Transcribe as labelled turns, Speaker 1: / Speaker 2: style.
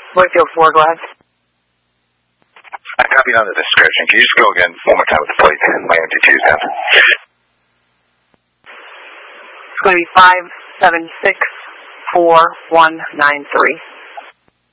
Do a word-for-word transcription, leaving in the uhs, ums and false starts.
Speaker 1: Whitefield four, go ahead.
Speaker 2: I copied on the description. Can you just go again one more time with the plate and my M D two is down?
Speaker 1: It's going to be five seven six four one nine three.